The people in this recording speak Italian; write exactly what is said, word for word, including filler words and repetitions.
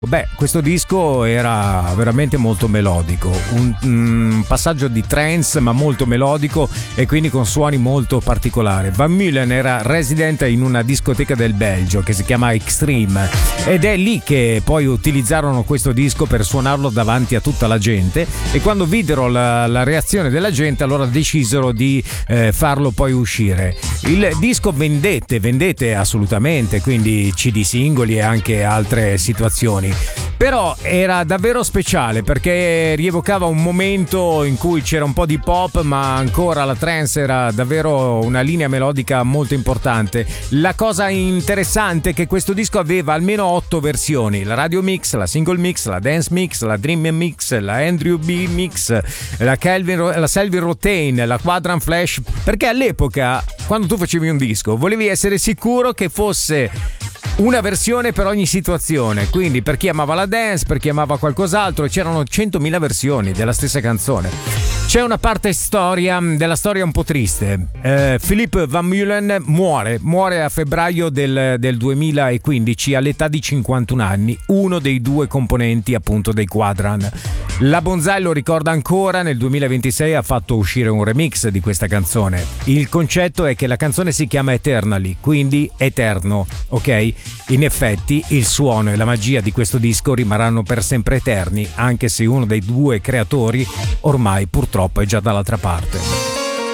Beh, questo disco era veramente molto melodico, un, un passaggio di trance ma molto melodico e quindi con suoni molto particolari. Van Meulen era resident in una discoteca del Belgio che si chiama Extreme ed è lì che poi utilizzarono questo disco per suonarlo davanti a tutta la gente, e quando videro la, la reazione della gente allora decisero di eh, farlo poi uscire. Il disco vendette, vendette assolutamente, quindi C D singoli e anche altre situazioni. Però era davvero speciale perché rievocava un momento in cui c'era un po' di pop ma ancora la trance era davvero una linea melodica molto importante. La cosa interessante è che questo disco aveva almeno otto versioni: la radio mix, la single mix, la dance mix, la dream mix, la Andrew B mix, la Kelvin, la Selvin Rotain, la Quadrant Flash, perché all'epoca quando tu facevi un disco volevi essere sicuro che fosse una versione per ogni situazione, quindi per chi amava la dance, per chi amava qualcos'altro, c'erano centomila versioni della stessa canzone. C'è una parte storia della storia un po' triste. eh, Philippe Van Meulen muore muore a febbraio del, del duemilaquindici all'età di cinquantuno anni, uno dei due componenti appunto dei Quadrant. La Bonzai lo ricorda ancora, nel duemilaventisei ha fatto uscire un remix di questa canzone. Il concetto è che la canzone si chiama Eternally, quindi eterno, ok? In effetti il suono e la magia di questo disco rimarranno per sempre eterni, anche se uno dei due creatori ormai purtroppo è già dall'altra parte.